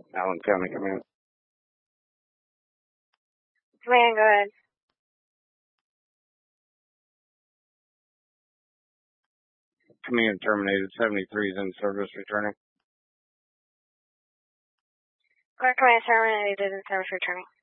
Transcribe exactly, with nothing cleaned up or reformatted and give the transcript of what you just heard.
Allen County Command. Command, go ahead. Command terminated. seventy-three is in service returning. Clear command terminated in service returning.